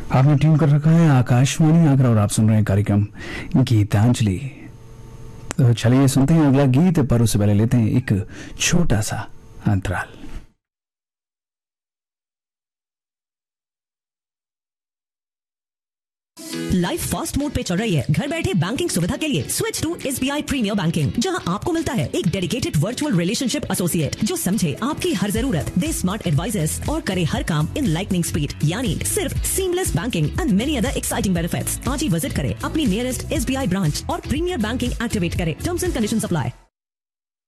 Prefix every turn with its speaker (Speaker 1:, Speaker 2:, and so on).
Speaker 1: आपने ट्यून कर रखा है आकाशवाणी आगरा और आप सुन रहे हैं कार्यक्रम गीतांजलि। तो चलिए सुनते हैं अगला गीत, पर उससे पहले लेते हैं एक छोटा सा अंतराल।
Speaker 2: लाइफ फास्ट मोड पे चल रही है। घर बैठे बैंकिंग सुविधा के लिए switch to SBI premiere banking, जहां आपको मिलता है एक डेडिकेटेड वर्चुअल रिलेशनशिप एसोसिएट जो समझे आपकी हर जरूरत, दे स्मार्ट एडवाइजर्स और करे हर काम इन लाइटनिंग स्पीड, यानी सिर्फ seamless banking and many other exciting benefits. आज ही विजिट करें अपनी नियरेस्ट SBI ब्रांच और प्रीमियर बैंकिंग एक्टिवेट करें। Terms and conditions apply.